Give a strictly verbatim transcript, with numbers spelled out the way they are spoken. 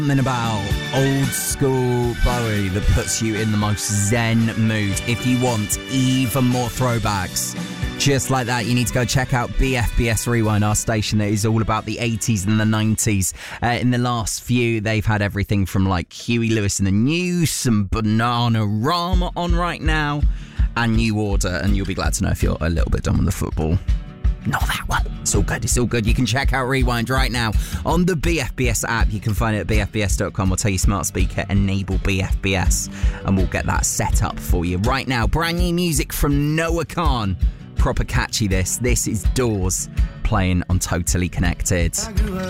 Something about old school Bowie that puts you in the most zen mood. If you want even more throwbacks just like that, you need to go check out B F B S Rewind, our station that is all about the eighties and the nineties. Uh, in the last few, they've had everything from like Huey Lewis and the News, some Bananarama on right now, and New Order. And you'll be glad to know if you're a little bit done with the football. Not that one. It's all good. It's all good. You can check out Rewind right now on the B F B S app. You can find it at b f b s dot com or tell your smart speaker, enable B F B S, and we'll get that set up for you right now. Brand new music from Noah Khan. Proper catchy this. This is Doors playing on Totally Connected.